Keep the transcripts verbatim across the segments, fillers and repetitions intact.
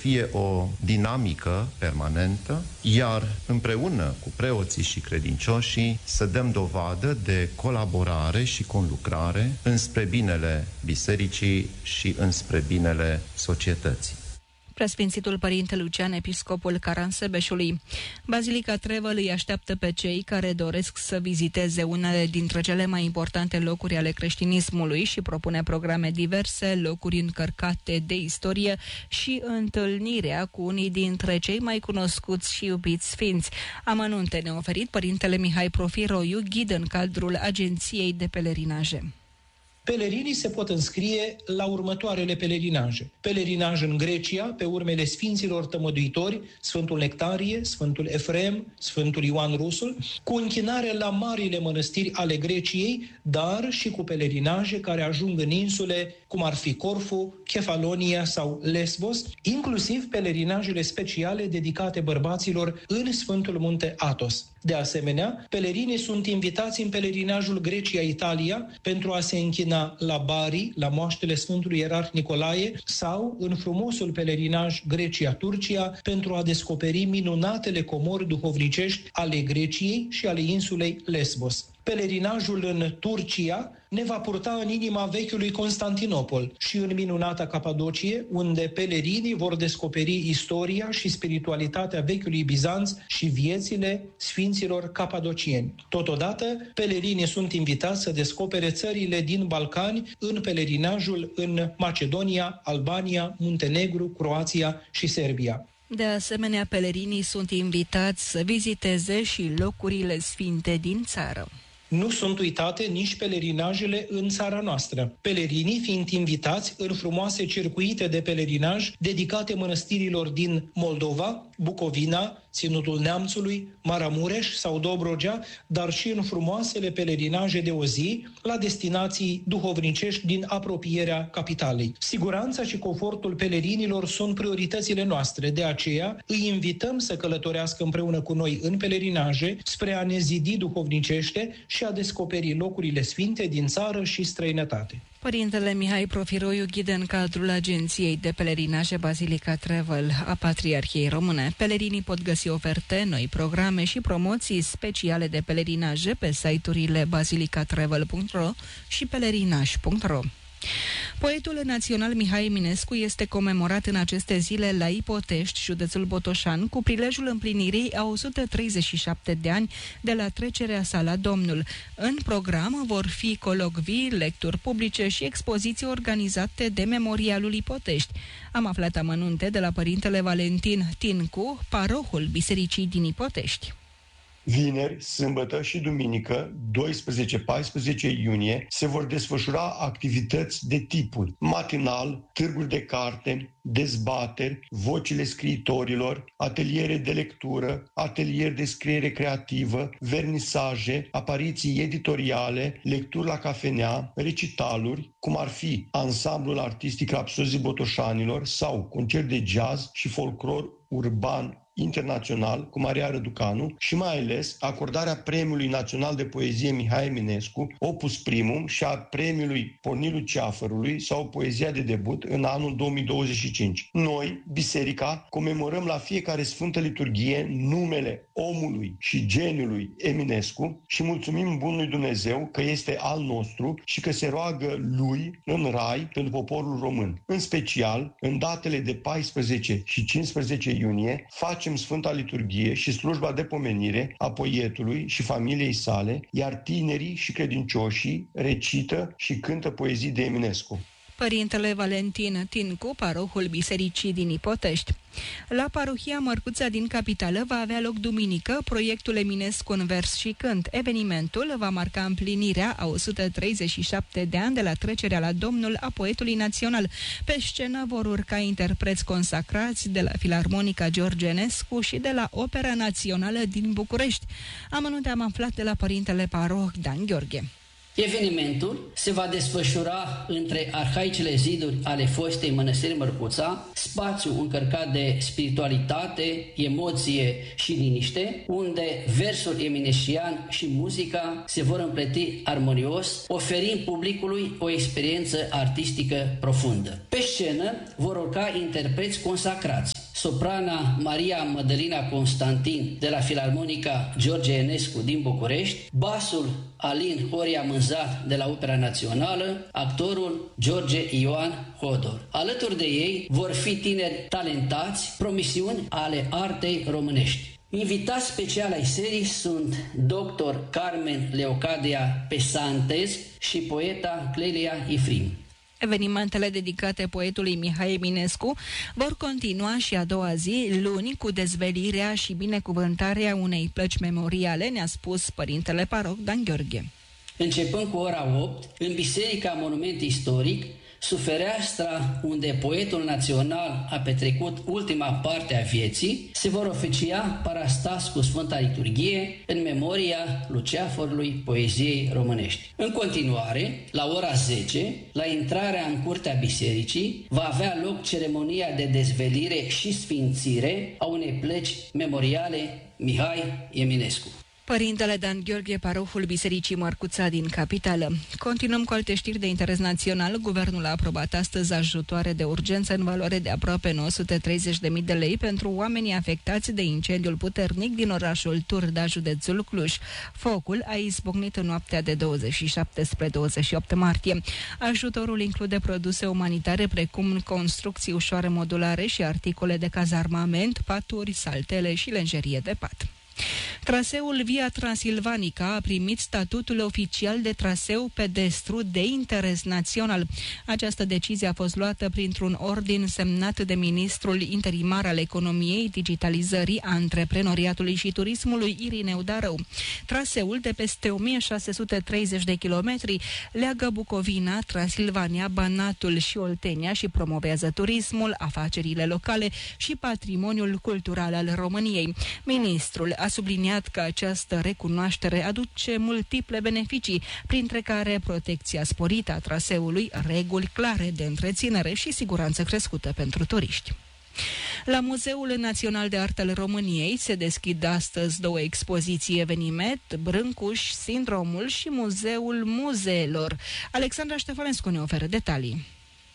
fie o dinamică permanentă, iar împreună cu preoții și credincioșii să dăm dovadă de colaborare și conlucrare înspre binele bisericii și înspre binele societății. Preasfințitul Părinte Lucian, episcopul Caransebeșului. Bazilica Trevăl îi așteaptă pe cei care doresc să viziteze unele dintre cele mai importante locuri ale creștinismului și propune programe diverse, locuri încărcate de istorie și întâlnirea cu unii dintre cei mai cunoscuți și iubiți sfinți. Amănunte ne-a oferit Părintele Mihai Profiroiu, ghid în cadrul Agenției de Pelerinaje. Pelerinii se pot înscrie la următoarele pelerinaje. Pelerinaj în Grecia, pe urmele sfinților tămăduitori, Sfântul Nectarie, Sfântul Efrem, Sfântul Ioan Rusul, cu închinare la marile mănăstiri ale Greciei, dar și cu pelerinaje care ajung în insule, cum ar fi Corfu, Kefalonia sau Lesbos, inclusiv pelerinajele speciale dedicate bărbaților în Sfântul Munte Athos. De asemenea, pelerinii sunt invitați în pelerinajul Grecia-Italia pentru a se închina la Bari, la moaștele Sfântului Ierarh Nicolae, sau în frumosul pelerinaj Grecia-Turcia pentru a descoperi minunatele comori duhovnicești ale Greciei și ale insulei Lesbos. Pelerinajul în Turcia ne va purta în inima vechiului Constantinopol și în minunata Capadocie, unde pelerinii vor descoperi istoria și spiritualitatea vechiului Bizanț și viețile sfinților capadocieni. Totodată, pelerinii sunt invitați să descopere țările din Balcani în pelerinajul în Macedonia, Albania, Muntenegru, Croația și Serbia. De asemenea, pelerinii sunt invitați să viziteze și locurile sfinte din țară. Nu sunt uitate nici pelerinajele în țara noastră. Pelerinii fiind invitați în frumoase circuite de pelerinaj dedicate mănăstirilor din Moldova, Bucovina, Ținutul Neamțului, Maramureș sau Dobrogea, dar și în frumoasele pelerinaje de o zi la destinații duhovnicești din apropierea capitalei. Siguranța și confortul pelerinilor sunt prioritățile noastre, de aceea îi invităm să călătorească împreună cu noi în pelerinaje spre a ne zidi duhovnicește și a descoperi locurile sfinte din țară și străinătate. Părintele Mihai Profiroiu, ghid în cadrul Agenției de Pelerinaje Bazilica Trevăl a Patriarhiei Române. Pelerinii pot găsi oferte, noi programe și promoții speciale de pelerinaje pe site-urile bazilica trevăl punct ro și pelerinaj punct ro. Poetul național Mihai Eminescu este comemorat în aceste zile la Ipotești, județul Botoșan, cu prilejul împlinirii a o sută treizeci și șapte de ani de la trecerea sa la Domnul. În program vor fi colocvii, lecturi publice și expoziții organizate de Memorialul Ipotești. Am aflat amănunte de la Părintele Valentin Tincu, parohul Bisericii din Ipotești. Vineri, sâmbătă și duminică, doisprezece paisprezece iunie, se vor desfășura activități de tipuri: matinal, târguri de carte, dezbateri, vocile scriitorilor, ateliere de lectură, atelier de scriere creativă, vernisaje, apariții editoriale, lecturi la cafenea, recitaluri, cum ar fi ansamblul artistic Rapsozii Botoșanilor sau concert de jazz și folclor urban internațional cu Maria Răducanu și mai ales acordarea Premiului Național de Poezie Mihai Eminescu, Opus Primum, și a Premiului Pornilu Ceafărului sau Poezia de debut în anul două mii douăzeci și cinci. Noi, Biserica, comemorăm la fiecare Sfântă Liturghie numele omului și geniului Eminescu și mulțumim Bunului Dumnezeu că este al nostru și că se roagă lui în rai pentru poporul român. În special, în datele de paisprezece și cincisprezece iunie, facem Sfânta Liturghie și slujba de pomenire a poetului și familiei sale, iar tinerii și credincioșii recită și cântă poezii de Eminescu. Părintele Valentin Tincu, parohul Bisericii din Ipotești. La parohia Mărcuța din Capitală va avea loc duminică proiectul Eminescu în vers și cânt. Evenimentul va marca împlinirea a o sută treizeci și șapte de ani de la trecerea la Domnul a poetului național. Pe scenă vor urca interpreți consacrați de la Filarmonica George Enescu și de la Opera Națională din București. Amănunte am aflat de la părintele paroh Dan Gheorghe. Evenimentul se va desfășura între arhaicele ziduri ale fostei mănăstiri Mărcuța, spațiu încărcat de spiritualitate, emoție și liniște, unde versul eminescian și muzica se vor împleti armonios, oferind publicului o experiență artistică profundă. Pe scenă vor urca interpreți consacrați, soprana Maria Mădălina Constantin de la Filarmonica George Enescu din București, basul Alin Horia Mânzat de la Opera Națională, actorul George Ioan Hodor. Alături de ei vor fi tineri talentați, promisiuni ale artei românești. Invitați special ai serii sunt doctor Carmen Leocadia Pesantes și poeta Clelia Ifrim. Evenimentele dedicate poetului Mihai Eminescu vor continua și a doua zi, luni, cu dezvelirea și binecuvântarea unei plăci memoriale, ne-a spus părintele paroc Dan Gheorghe. Începând cu ora opt, în Biserica Monument Istoric, sub fereastra unde poetul național a petrecut ultima parte a vieții, se vor oficia parastas cu Sfânta Liturghie în memoria luceafărului poeziei românești. În continuare, la ora zece, la intrarea în curtea bisericii, va avea loc ceremonia de dezvelire și sfințire a unei plăci memoriale Mihai Eminescu. Părintele Dan Gheorghe, parohul Bisericii Mărcuța din capitală. Continuăm cu alte știri de interes național. Guvernul a aprobat astăzi ajutoare de urgență în valoare de aproape nouă sute treizeci de mii de lei pentru oamenii afectați de incendiul puternic din orașul Turda, județul Cluj. Focul a izbucnit în noaptea de douăzeci și șapte spre douăzeci și opt martie. Ajutorul include produse umanitare precum construcții ușoare modulare și articole de cazarmament, paturi, saltele și lenjerie de pat. Traseul Via Transilvanica a primit statutul oficial de traseu pedestru de interes național. Această decizie a fost luată printr-un ordin semnat de ministrul interimar al economiei, digitalizării, antreprenoriatului și turismului, Irineu Darău. Traseul de peste o mie șase sute treizeci de kilometri leagă Bucovina, Transilvania, Banatul și Oltenia și promovează turismul, afacerile locale și patrimoniul cultural al României. Ministrul a subliniat că această recunoaștere aduce multiple beneficii, printre care protecția sporită a traseului, reguli clare de întreținere și siguranță crescută pentru turiști. La Muzeul Național de Artă al României se deschid astăzi două expoziții eveniment, Brâncuș, Sindromul și Muzeul Muzeelor. Alexandra Ștefănescu ne oferă detalii.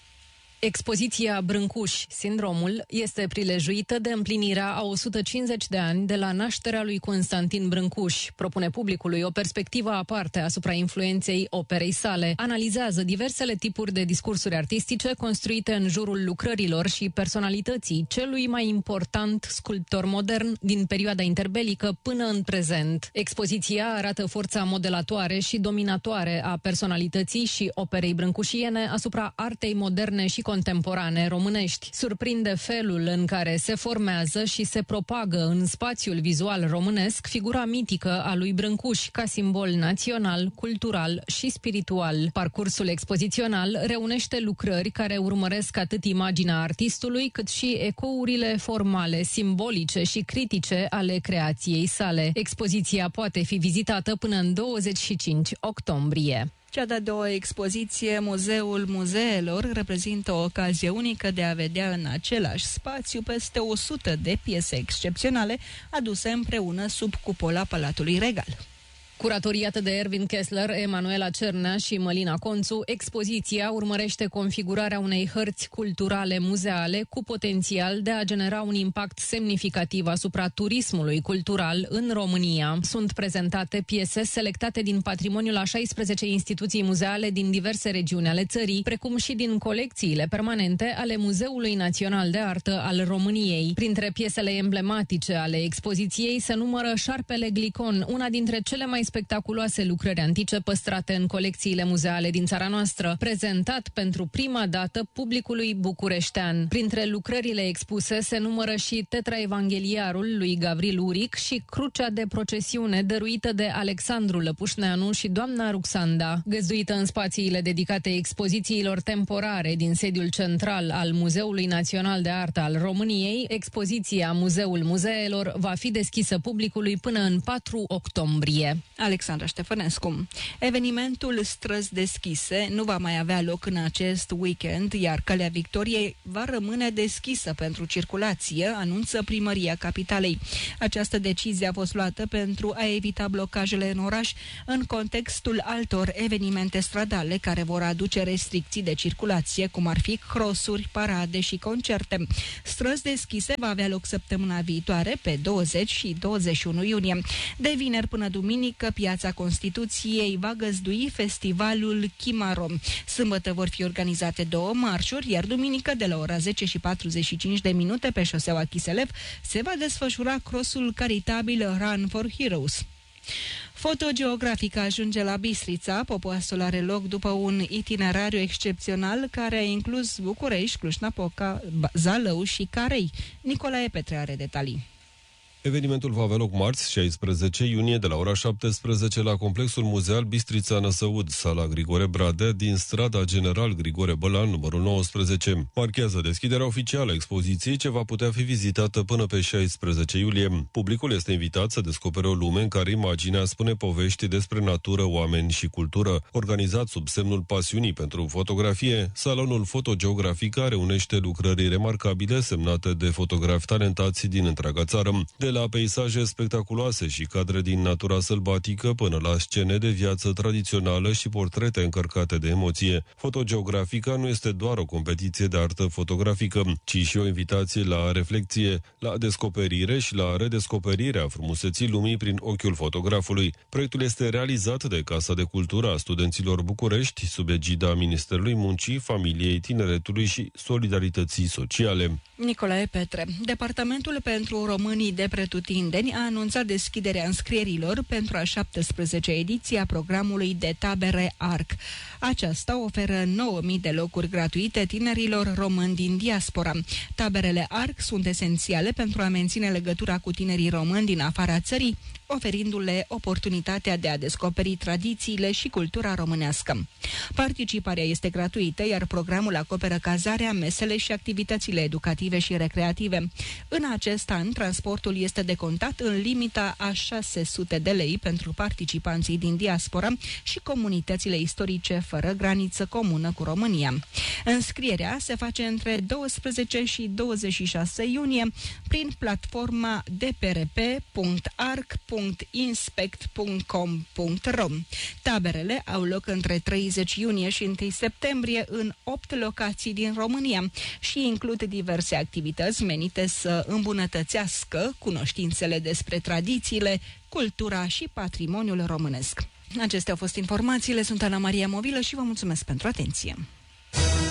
Expoziția Brâncuș, Sindromul este prilejuită de împlinirea a o sută cincizeci de ani de la nașterea lui Constantin Brâncuș. Propune publicului o perspectivă aparte asupra influenței operei sale. Analizează diversele tipuri de discursuri artistice construite în jurul lucrărilor și personalității celui mai important sculptor modern din perioada interbelică până în prezent. Expoziția arată forța modelatoare și dominatoare a personalității și operei brâncușiene asupra artei moderne și contemporane românești. Surprinde felul în care se formează și se propagă în spațiul vizual românesc figura mitică a lui Brâncuș ca simbol național, cultural și spiritual. Parcursul expozițional reunește lucrări care urmăresc atât imaginea artistului, cât și ecourile formale, simbolice și critice ale creației sale. Expoziția poate fi vizitată până în douăzeci și cinci octombrie. Cea de-a doua expoziție, Muzeul Muzeelor, reprezintă o ocazie unică de a vedea în același spațiu peste o sută de piese excepționale aduse împreună sub cupola Palatului Regal. Curatoriată de Erwin Kessler, Emanuela Cernea și Mălina Conțu, expoziția urmărește configurarea unei hărți culturale muzeale cu potențial de a genera un impact semnificativ asupra turismului cultural în România. Sunt prezentate piese selectate din patrimoniul a șaisprezece instituții muzeale din diverse regiuni ale țării, precum și din colecțiile permanente ale Muzeului Național de Artă al României. Printre piesele emblematice ale expoziției se numără Șarpele Glicon, una dintre cele mai spectaculoase lucrări antice păstrate în colecțiile muzeale din țara noastră, prezentat pentru prima dată publicului bucureștean. Printre lucrările expuse se numără și Tetraevangheliarul lui Gavril Uric și Crucea de procesiune dăruită de Alexandru Lăpușneanu și doamna Ruxanda. Găzduită în spațiile dedicate expozițiilor temporare din sediul central al Muzeului Național de Artă al României, expoziția Muzeul Muzeelor va fi deschisă publicului până în patru octombrie. Alexandra Ștefănescu. Evenimentul Străzi deschise nu va mai avea loc în acest weekend, iar Calea Victoriei va rămâne deschisă pentru circulație, anunță Primăria Capitalei. Această decizie a fost luată pentru a evita blocajele în oraș în contextul altor evenimente stradale care vor aduce restricții de circulație, cum ar fi crossuri, parade și concerte. Străzi deschise va avea loc săptămâna viitoare, pe douăzeci și douăzeci și unu iunie. De vineri până duminică, Piața Constituției va găzdui festivalul Chimaro. Sâmbătă vor fi organizate două marșuri, iar duminică, de la ora zece și patruzeci și cinci de minute, pe șoseaua Chiselev, se va desfășura crossul caritabil Run for Heroes. Fotogeografic ajunge la Bistrița. Popoasul are loc după un itinerariu excepțional care a inclus București, Cluj-Napoca, Zalău și Carei. Nicolae Petre are detalii. Evenimentul va avea loc marți, șaisprezece iunie, de la ora șaptesprezece la Complexul Muzeal Bistrița Năsăud, sala Grigore Bradea, din strada General Grigore Bălan, numărul nouăsprezece. Marchează deschiderea oficială a expoziției, ce va putea fi vizitată până pe șaisprezece iulie. Publicul este invitat să descopere o lume în care imaginea spune povești despre natură, oameni și cultură. Organizat sub semnul pasiunii pentru fotografie, salonul fotogeografic reunește lucrări remarcabile semnate de fotografi talentați din întreaga țară. De la peisaje spectaculoase și cadre din natura sălbatică până la scene de viață tradițională și portrete încărcate de emoție. Fotogeografica nu este doar o competiție de artă fotografică, ci și o invitație la reflecție, la descoperire și la redescoperirea frumuseții lumii prin ochiul fotografului. Proiectul este realizat de Casa de Cultură a Studenților București, sub egida Ministerului Muncii, Familiei, Tineretului și Solidarității Sociale. Nicolae Petre. Departamentul pentru Românii de pretutindeni a anunțat deschiderea înscrierilor pentru a șaptesprezecea ediție a programului de tabere A R C. Aceasta oferă nouă mii de locuri gratuite tinerilor români din diaspora. Taberele A R C sunt esențiale pentru a menține legătura cu tinerii români din afara țării, oferindu-le oportunitatea de a descoperi tradițiile și cultura românească. Participarea este gratuită, iar programul acoperă cazarea, mesele și activitățile educative și recreative. În acest an, transportul este decontat în limita a șase sute de lei pentru participanții din diaspora și comunitățile istorice fără graniță comună cu România. Înscrierea se face între douăsprezece și douăzeci și șase iunie prin platforma d p r p punct arc punct inspect punct com punct r o. Taberele au loc între treizeci iunie și unu septembrie în opt locații din România și includ diverse activități menite să îmbunătățească cunoștințele despre tradițiile, cultura și patrimoniul românesc. Acestea au fost informațiile, sunt Ana Maria Movilă și vă mulțumesc pentru atenție.